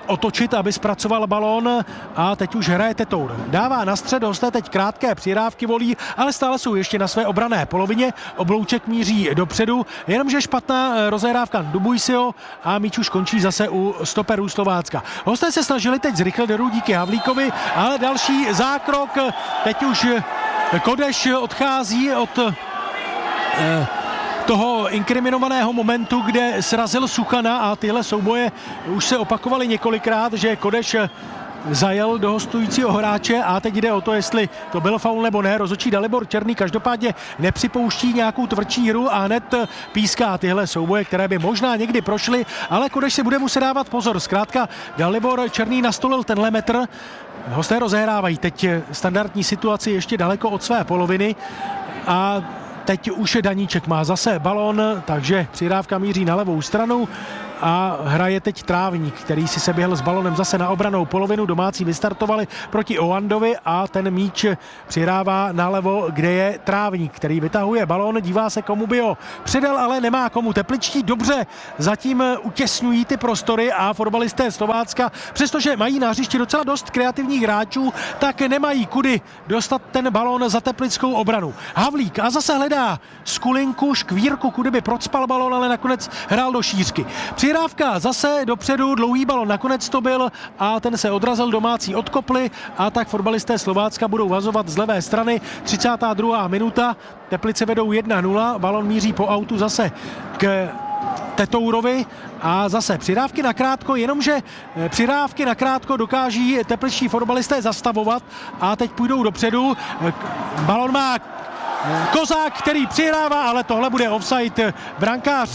otočit, aby zpracoval balón a teď už hraje Tetour. Dává na střed, hosté teď krátké přihrávky volí, ale stále jsou ještě na své obranné polovině. Oblouček míří dopředu, jenomže špatná rozehrávka Dubuisio a míč už končí zase u stoperů Slovácka. Hosté se snažili teď zrychlit hru díky Havlíkovi, ale další zákrok. Teď už Kodeš odchází od eh, toho inkriminovaného momentu, kde srazil Suchana a tyhle souboje už se opakovaly několikrát, že Kodeš zajel do hostujícího hráče a teď jde o to, jestli to byl faul nebo ne. Rozhodčí Dalibor Černý každopádně nepřipouští nějakou tvrdší hru a hned píská tyhle souboje, které by možná někdy prošly, ale Kodeš si bude muset dávat pozor. Zkrátka Dalibor Černý nastolil tenhle metr. Hosté rozehrávají teď standardní situaci ještě daleko od své poloviny a teď už Daníček má zase balón, takže přihrávka míří na levou stranu a hraje teď Trávník, který si se běhl s balonem zase na obranou polovinu. Domácí vystartovali proti Oandovi a ten míč přihrává nalevo, kde je Trávník, který vytahuje balón, dívá se, komu by ho předal, ale nemá komu. Tepličtí dobře zatím utěsňují ty prostory a fotbalisté Slovácka, přestože mají na hřišti docela dost kreativních hráčů, tak nemají kudy dostat ten balón za teplickou obranu. Havlík a zase hledá skulinku, škvírku, kudy by procpal balón, ale nakonec hrál do šířky. Přihrávka zase dopředu, dlouhý balon nakonec to byl a ten se odrazil, domácí odkopli a tak fotbalisté Slovácka budou vazovat z levé strany. třicátá druhá minuta, Teplice vedou jedna nula, balon míří po autu zase k Tetourovi a zase přihrávky na krátko, jenomže přihrávky na krátko dokáží tepličtí fotbalisté zastavovat a teď půjdou dopředu. Balon má Kozák, který přihrává, ale tohle bude offside. Brankář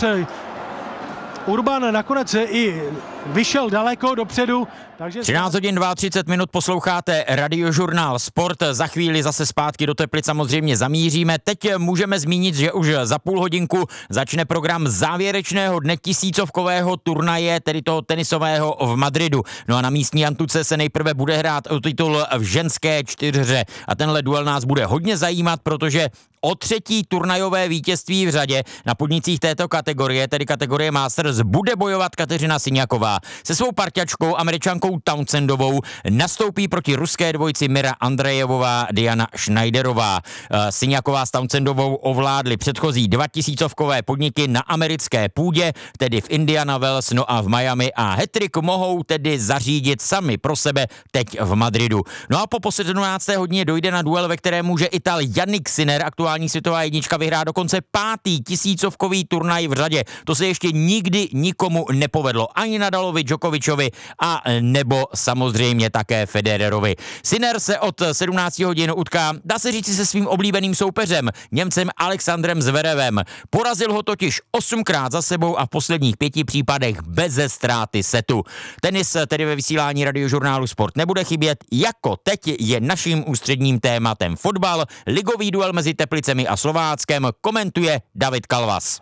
Urban nakonec i vyšel daleko dopředu. Takže třináct hodin třicet dva minut posloucháte Radiožurnál Sport. Za chvíli zase zpátky do Teplic samozřejmě zamíříme. Teď můžeme zmínit, že už za půl hodinku začne program závěrečného dne tisícovkového turnaje, tedy toho tenisového v Madridu. No a na místní antuce se nejprve bude hrát o titul v ženské čtyřhře. A tenhle duel nás bude hodně zajímat, protože o třetí turnajové vítězství v řadě na podnicích této kategorie, tedy kategorie Masters, bude bojovat Kateřina Siňaková. Se svou parťačkou Američankou Townsendovou nastoupí proti ruské dvojici Mira Andrejevová, Diana Schneiderová. Siňaková s Townsendovou ovládli předchozí dva tisícovkové podniky na americké půdě, tedy v Indiana Wells, no a v Miami, a hat-trick mohou tedy zařídit sami pro sebe teď v Madridu. No a po sedmnácté hodině dojde na duel, ve kterém může Ital Jannik Sinner, aktuální světová jednička, vyhrát dokonce pátý tisícovkový turnaj v řadě. To se ještě nikdy nikomu nepovedlo. Ani Nadalovi, Djokovičovi a nebo samozřejmě také Federerovi. Sinner se od sedmnácti hodin utká, dá se říci, se svým oblíbeným soupeřem, Němcem Alexandrem Zverevem. Porazil ho totiž osmkrát za sebou a v posledních pěti případech beze ztráty setu. Tenis tedy ve vysílání Radiožurnálu Sport nebude chybět, jako teď je naším ústředním tématem fotbal. Ligový duel mezi Teplicemi a Slováckem komentuje David Kalvas.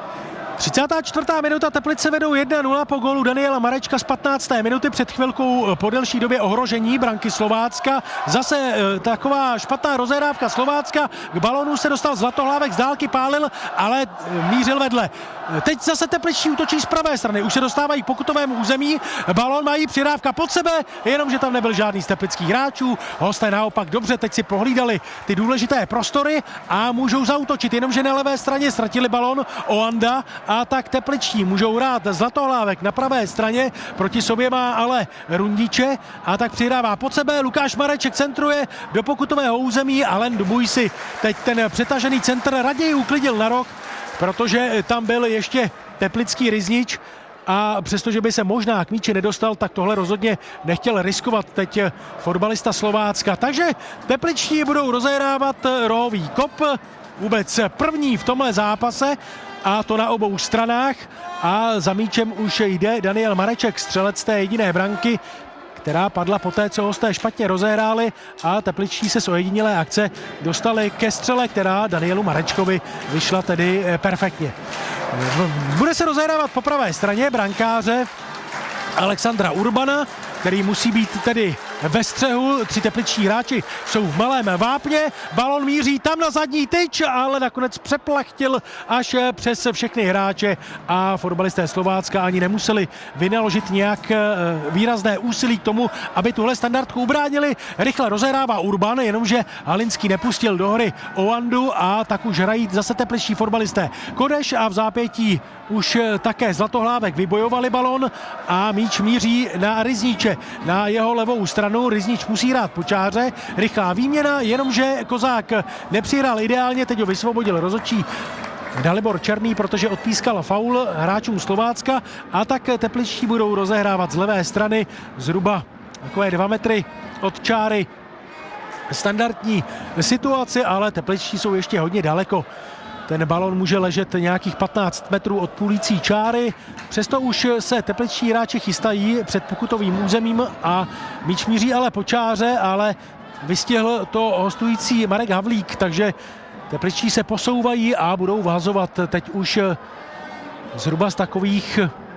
třicátá čtvrtá minuta, Teplice vedou jedna nula po gólu Daniela Marečka z patnácté minuty, před chvilkou po delší době ohrožení branky Slovácka. Zase e, taková špatná rozehrávka Slovácka, k balonu se dostal Zlatohlávek, z dálky pálil, ale e, mířil vedle. Teď zase tepličtí útočí z pravé strany, už se dostávají k pokutovému území, balón mají, přihrávka pod sebe, jenomže tam nebyl žádný z teplických hráčů. Hosté naopak dobře teď si prohlídali ty důležité prostory a můžou zaútočit, jenomže na levé straně ztratili balón Oanda a tak tepličtí můžou hrát. Zlatohlávek na pravé straně, proti sobě má ale Rundiče a tak přihrává pod sebe, Lukáš Mareček centruje do pokutového území a Len Dubuisi teď ten přetažený centr raději uklidil na roh, protože tam byl ještě teplický Ryznič a přestože by se možná k míči nedostal, tak tohle rozhodně nechtěl riskovat teď fotbalista Slovácka. Takže tepličtí budou rozehrávat rohový kop, vůbec první v tomhle zápase, a to na obou stranách, a za míčem už jde Daniel Mareček, střelec té jediné branky, která padla poté, co hosté špatně rozehráli, a tepličtí se z ojedinělé akce dostali ke střele, která Danielu Marečkovi vyšla tedy perfektně. Bude se rozehrávat po pravé straně brankáře Alexandra Urbana, který musí být tedy ve střehu, tři tepličtí hráči jsou v malém vápně, balon míří tam na zadní tyč, ale nakonec přeplachtil až přes všechny hráče a fotbalisté Slovácka ani nemuseli vynaložit nějak výrazné úsilí k tomu, aby tuhle standardku ubránili. Rychle rozehrává Urban, jenomže Halinský nepustil do hry Oandu a tak už hrají zase tepličtí fotbalisté Kodeš a v zápětí už také Zlatohlávek vybojovali balon a míč míří na Ryzniče, na jeho levou stranu. Ryznič musí hrát po čáře, rychlá výměna, jenomže Kozák nepřihrál ideálně, teď ho vysvobodil rozhodčí Dalibor Černý, protože odpískal faul hráčům Slovácka a tak tepličtí budou rozehrávat z levé strany zhruba takové dva metry od čáry. Standardní situace, ale tepličtí jsou ještě hodně daleko. Ten balon může ležet nějakých patnáct metrů od půlící čáry, přesto už se tepličtí hráči chystají před pokutovým územím a míč míří ale po čáře, ale vystihl to hostující Marek Havlík, takže tepličtí se posouvají a budou vhazovat teď už zhruba z takových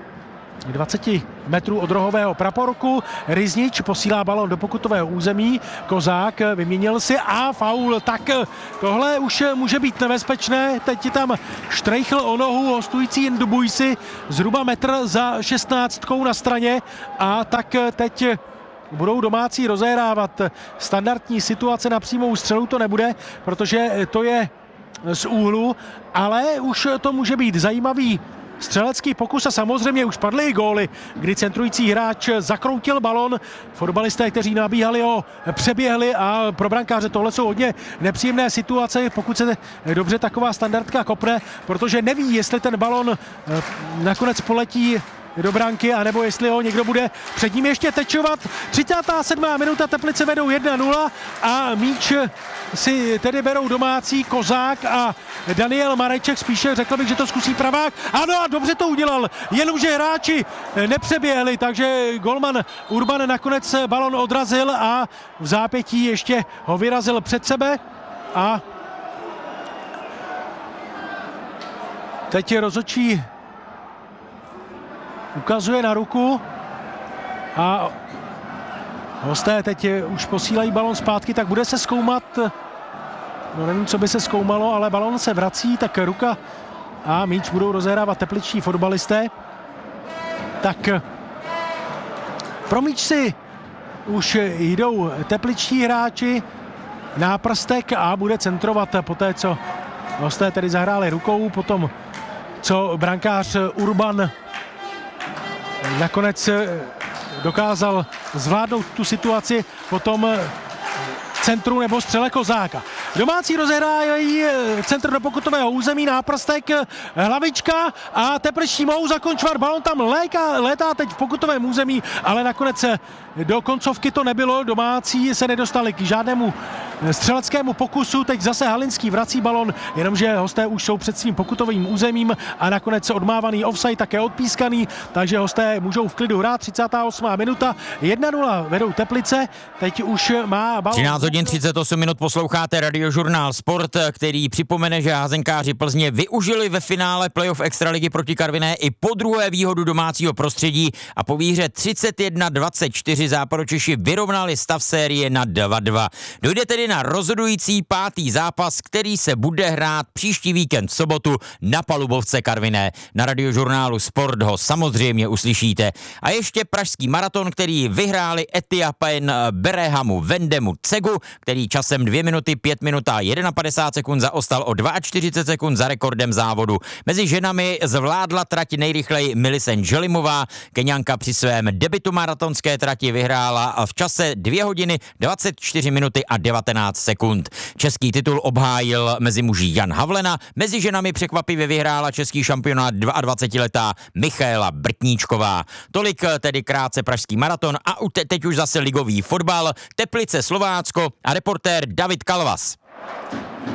dvacet metrů od rohového praporku. Ryznič posílá balon do pokutového území, Kozák vyměnil si a faul, tak tohle už může být nebezpečné. Teď tam štrejchl o nohu hostující Ndubujsi zhruba metr za šestnáctkou na straně a tak teď budou domácí rozehrávat. Standardní situace na přímou střelu to nebude, protože to je z úhlu, ale už to může být zajímavý střelecký pokus a samozřejmě už padly i góly, kdy centrující hráč zakroutil balon. Fotbalisté, kteří nabíhali, ho přeběhli a pro brankáře tohle jsou hodně nepříjemné situace, pokud se dobře taková standardka kopne, protože neví, jestli ten balon nakonec poletí do branky, anebo jestli ho někdo bude před ním ještě tečovat. třicátá sedmá minuta, Teplice vedou jedna nula a míč si tedy berou domácí Kozák a Daniel Mareček, spíše řekl bych, že to zkusí pravák. Ano a dobře to udělal, jenomže hráči nepřeběhli, takže golman Urban nakonec balon odrazil a v zápětí ještě ho vyrazil před sebe a teď je rozhodčí ukazuje na ruku a hosté teď už posílají balon zpátky, tak bude se zkoumat, no nevím, co by se zkoumalo, ale balon se vrací, tak ruka a míč budou rozehrávat tepličtí fotbalisté. Tak pro míč si už jdou tepličtí hráči, náprstek a bude centrovat poté, co hosté tedy zahráli rukou, potom co brankář Urban nakonec dokázal zvládnout tu situaci, potom centru nebo střele Kozáka. Domácí rozehrávají centr do pokutového území, náprstek, hlavička a tepličtí mohou zakončovat. Balon tam léka, létá teď v pokutovém území, ale nakonec do koncovky to nebylo. Domácí se nedostali k žádnému střeleckému pokusu. Teď zase Halinský vrací balon, jenomže hosté už jsou před svým pokutovým územím a nakonec odmávaný offside také odpískaný, takže hosté můžou v klidu hrát. třicátá osmá minuta, jedna nula vedou Teplice, teď už má balon. třináct hodin třicet osm minut posloucháte Radiožurnál Sport, který připomene, že házenkáři Plzně využili ve finále playoff extraligy proti Karviné i po druhé výhodu domácího prostředí a po výhře třicet jedna dvacet čtyři Západočeši vyrovnali stav série na dva dva. Dojde tedy na rozhodující pátý zápas, který se bude hrát příští víkend v sobotu na palubovce Karviné. Na Radiožurnálu Sport ho samozřejmě uslyšíte. A ještě pražský maraton, který vyhráli Etiapen Berehamu Vendemu Cegu, který časem dvě minuty, pět minut a padesát jedna sekund zaostal o čtyřicet dva sekund za rekordem závodu. Mezi ženami zvládla trať nejrychleji Millicent Želimová. Keňanka při svém debutu maratonské trati vyhrála v čase dvě hodiny, dvacet čtyři minuty a devatenáct sekund. Český titul obhájil mezi muži Jan Havlena, mezi ženami překvapivě vyhrála český šampionát dvacetiletá Michaela Brtníčková. Tolik tedy krátce pražský maraton a teď už zase ligový fotbal, Teplice Slovácko a reportér David Kalvas.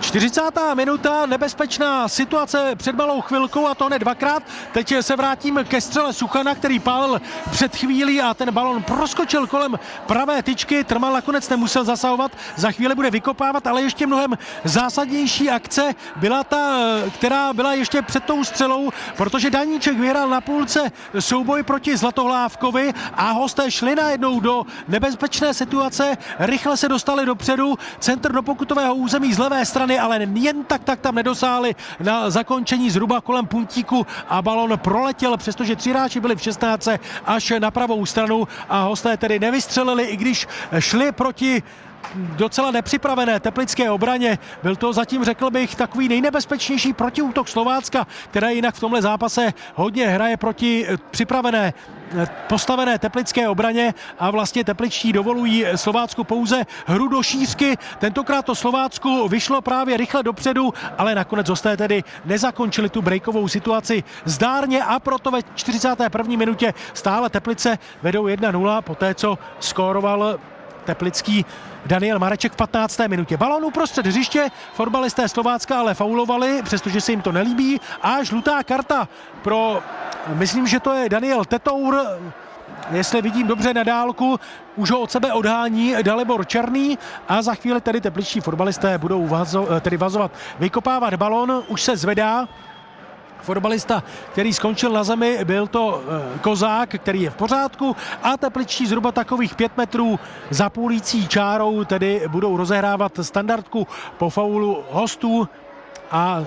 čtyřicátá minuta, nebezpečná situace před malou chvilkou a to hned dvakrát. Teď se vrátím ke střele Suchana, který pálil před chvílí a ten balon proskočil kolem pravé tyčky. Trmal nakonec nemusel zasahovat, za chvíli bude vykopávat, ale ještě mnohem zásadnější akce byla ta, která byla ještě před tou střelou, protože Daníček vyhrál na půlce souboj proti Zlatohlávkovi a hosté šli najednou do nebezpečné situace, rychle se dostali dopředu, centr do pokutového území z levé strany, ale jen tak tak tam nedosáhli na zakončení zhruba kolem puntíku a balon proletěl, přestože tři hráči byli v šestnáctce až na pravou stranu a hosté tedy nevystřelili, i když šli proti docela nepřipravené teplické obraně. Byl to zatím, řekl bych, takový nejnebezpečnější protiútok Slovácka, které jinak v tomhle zápase hodně hraje proti připravené postavené teplické obraně a vlastně tepličtí dovolují Slovácku pouze hru do šířky. Tentokrát to Slovácku vyšlo právě rychle dopředu, ale nakonec hosté tedy nezakončili tu breakovou situaci zdárně a proto ve čtyřicáté první minutě stále Teplice vedou jedna nula, poté co skóroval teplický Daniel Mareček v patnácté minutě. Balón uprostřed hřiště, fotbalisté Slovácka ale faulovali, přestože se jim to nelíbí a žlutá karta pro, myslím, že to je Daniel Tetour, jestli vidím dobře na dálku, už ho od sebe odhání Dalibor Černý a za chvíli tedy tepličtí fotbalisté budou vazo, tedy vazovat, vykopávat balón, už se zvedá. Fotbalista, který skončil na zemi, byl to Kozák, který je v pořádku a tepličtí zhruba takových pět metrů za půlící čárou tedy budou rozehrávat standardku po faulu hostů a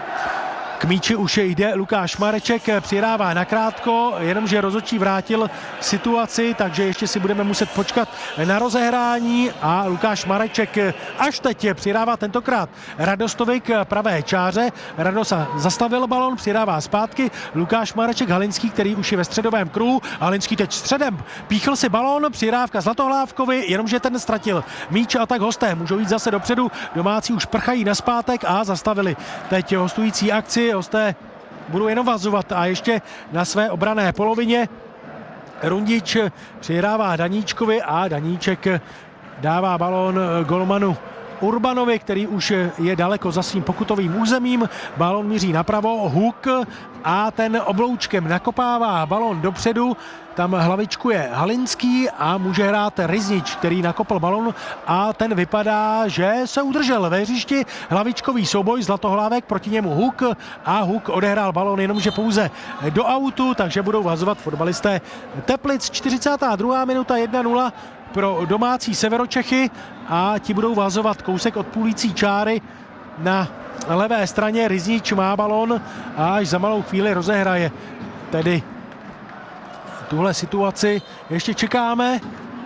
k míči už jde Lukáš Mareček, přihrává nakrátko, jenomže rozhodčí vrátil situaci, takže ještě si budeme muset počkat na rozehrání a Lukáš Mareček až teď přihrává tentokrát Radostovi k pravé čáře. Radosa zastavil balon, přihrává zpátky Lukáš Mareček, Halinský, který už je ve středovém kruhu. Halinský teď středem píchl si balon, přihrávka Zlatohlávkovi, jenomže ten ztratil míč a tak hosté můžou jít zase dopředu. Domácí už prchají nazpátek a zastavili teď hostující akci. Hosté budou jenom vazovat a ještě na své obranné polovině Rundič přihrává Daníčkovi a Daníček dává balón golmanu Urbanovi, který už je daleko za svým pokutovým územím. Balón míří napravo, Huk a ten obloučkem nakopává balón dopředu. Tam hlavičkuje Halinský a může hrát Riznič, který nakopl balon a ten vypadá, že se udržel ve hřišti. Hlavičkový souboj, Zlatohlávek, proti němu Huk a Huk odehrál balon jenomže pouze do autu, takže budou vazovat fotbalisté Teplic. čtyřicátá druhá minuta, jedna nula pro domácí Severočechy a ti budou vazovat kousek od půlící čáry na levé straně. Riznič má balon a až za malou chvíli rozehraje tedy tuhle situaci. Ještě čekáme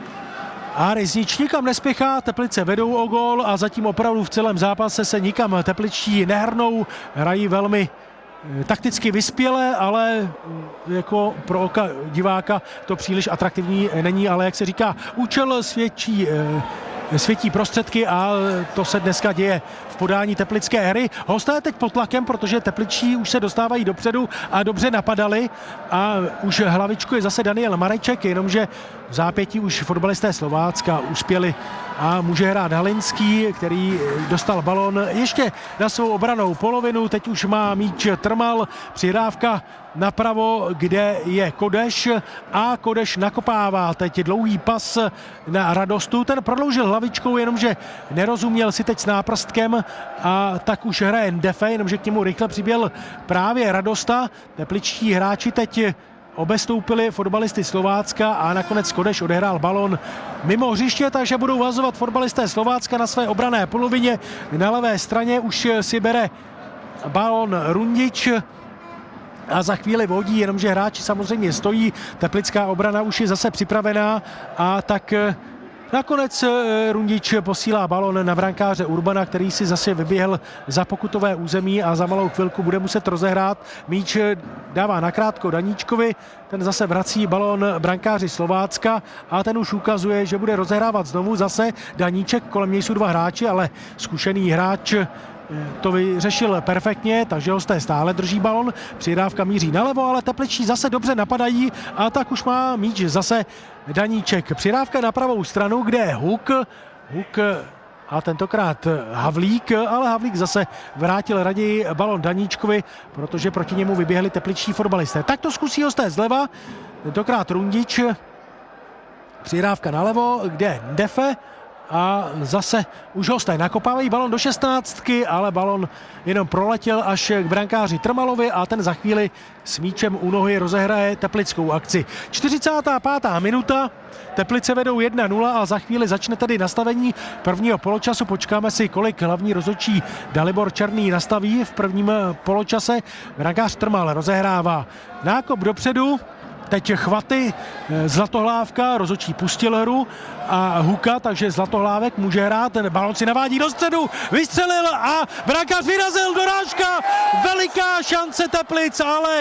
a Riznič nikam nespěchá, Teplice vedou o gól a zatím opravdu v celém zápase se nikam tepličtí nehrnou, hrají velmi takticky vyspělé, ale jako pro oka diváka to příliš atraktivní není, ale jak se říká, účel svědčí světí prostředky a to se dneska děje v podání teplické hry. Hosté teď pod tlakem, protože tepličtí už se dostávají dopředu a dobře napadali a už hlavičku je zase Daniel Mareček, jenomže v zápětí už fotbalisté Slovácka uspěli a může hrát Halinský, který dostal balon ještě na svou obranou polovinu, teď už má míč Trmal, přihrávka napravo, kde je Kodeš a Kodeš nakopává teď dlouhý pas na Radostu, ten prodloužil hlavičkou, jenomže nerozuměl si teď s náprstkem a tak už hraje Ndefe, jenomže k němu rychle přiběl právě Radosta. Tepličtí hráči teď obestoupili fotbalisty Slovácka a nakonec Kodeš odehrál balon mimo hřiště, takže budou vazovat fotbalisté Slovácka na své obranné polovině. Na levé straně už si bere balon Rundič a za chvíli vodí, jenomže hráči samozřejmě stojí, teplická obrana už je zase připravená a tak nakonec Rundič posílá balon na brankáře Urbana, který si zase vyběhl za pokutové území a za malou chvilku bude muset rozehrát. Míč dává nakrátko Daníčkovi, ten zase vrací balon brankáři Slovácka a ten už ukazuje, že bude rozehrávat znovu zase Daníček, kolem něj jsou dva hráči, ale zkušený hráč to vyřešil perfektně, takže hosté stále drží balon, přihrávka míří nalevo, ale tepličtí zase dobře napadají a tak už má míč zase Daníček. Přihrávka na pravou stranu, kde je Huk. Huk a tentokrát Havlík, ale Havlík zase vrátil raději balon Daníčkovi, protože proti němu vyběhli tepličtí fotbalisté. Tak to zkusí hosté zleva, tentokrát Rundič, přihrávka nalevo, kde Defe, a zase už hosté nakopávají balon do šestnáctky, ale balon jenom proletěl až k brankáři Trmalovi a ten za chvíli s míčem u nohy rozehraje teplickou akci. čtyřicátá pátá minuta, Teplice vedou jedna nula a za chvíli začne tedy nastavení prvního poločasu. Počkáme si, kolik hlavní rozhodčí Dalibor Černý nastaví v prvním poločase. Brankář Trmal rozehrává nákop dopředu, teď chvaty, Zlatohlávka, rozhodčí pustil hru a Huka, takže Zlatohlávek může hrát, ten balon si navádí do středu, vystřelil a brankář vyrazil, dorážka, veliká šance Teplic, ale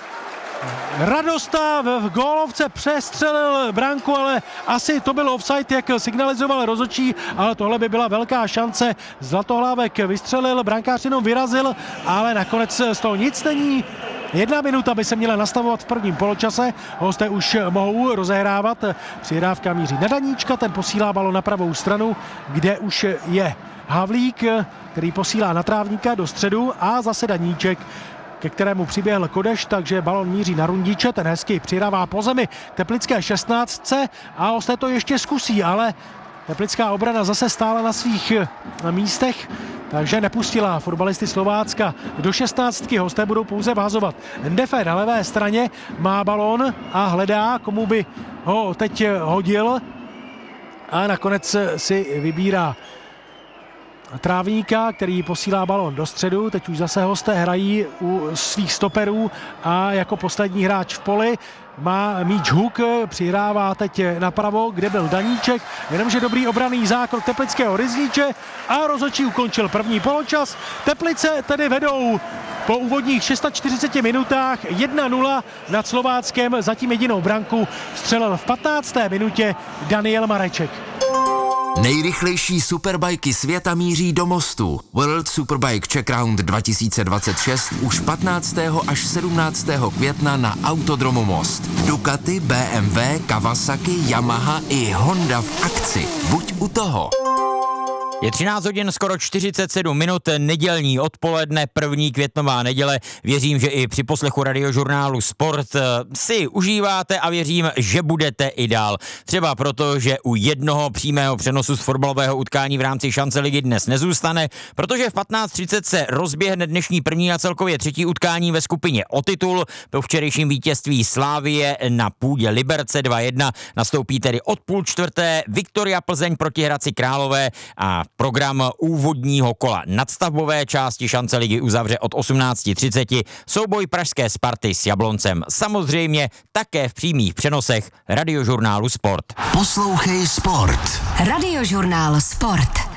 Radosta v gólovce přestřelil branku, ale asi to byl offside, jak signalizoval rozhodčí, ale tohle by byla velká šance. Zlatohlávek vystřelil, brankář jenom vyrazil, ale nakonec z toho nic není. Jedna minuta by se měla nastavovat v prvním poločase, hosté už mohou rozehrávat, přihrávka míří na Daníčka, ten posílá balon na pravou stranu, kde už je Havlík, který posílá na Trávníka do středu a zase Daníček, ke kterému přiběhl Kodeš, takže balon míří na Rundiče, ten hezky přihrává po zemi teplické šestnáctce a hosté to ještě zkusí, ale teplická obrana zase stála na svých místech, takže nepustila fotbalisty Slovácka do šestnáctky, hosté budou pouze vázovat. Ndefe na levé straně má balon a hledá, komu by ho teď hodil a nakonec si vybírá Trávníka, který posílá balon do středu, teď už zase hosté hrají u svých stoperů a jako poslední hráč v poli má míč Huk, přihrává teď napravo, kde byl Daníček, jenomže dobrý obranný zákrok teplického Ryzníče a rozhodčí ukončil první poločas. Teplice tedy vedou po úvodních čtyřiceti šesti minutách jedna nula nad Slováckem, zatím jedinou branku vstřelil v patnácté minutě Daniel Mareček. Nejrychlejší superbajky světa míří do Mostu. World Superbike Czech Round dva tisíce dvacet šest už patnáctého až sedmnáctého května na Autodromu Most. Ducati, B M W, Kawasaki, Yamaha i Honda v akci. Buď u toho. Je třináct hodin, skoro čtyřicet sedm minut, nedělní odpoledne, první květnová neděle. Věřím, že i při poslechu radiožurnálu Sport si užíváte a věřím, že budete i dál. Třeba proto, že u jednoho přímého přenosu z fotbalového utkání v rámci šance ligy dnes nezůstane, protože v patnáct třicet se rozběhne dnešní první a celkově třetí utkání ve skupině o titul. Po včerejším vítězství Slávie na půdě Liberce dva jedna nastoupí tedy od půl čtvrté Viktoria Plzeň proti Hradci Králové a program úvodního kola nadstavbové části šance ligy uzavře od osmnáct třicet souboj pražské Sparty s Jabloncem. Samozřejmě také v přímých přenosech radiožurnálu Sport. Poslouchej Sport. Radiožurnál Sport.